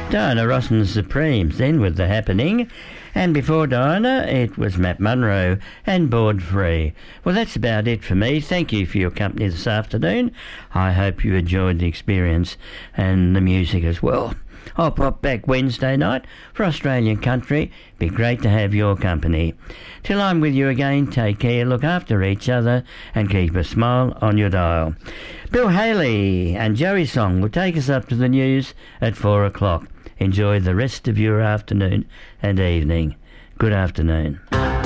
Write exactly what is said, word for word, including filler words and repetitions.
Diana Ross and the Supremes then with The Happening. And before Diana, it was Matt Munro and Board Free. Well, that's about it for me. Thank you for your company this afternoon. I hope you enjoyed the experience and the music as well. I'll pop back Wednesday night for Australian Country. Be great to have your company. Till I'm with you again, take care, look after each other and keep a smile on your dial. Bill Haley and Joey Song will take us up to the news at four o'clock. Enjoy the rest of your afternoon and evening. Good afternoon.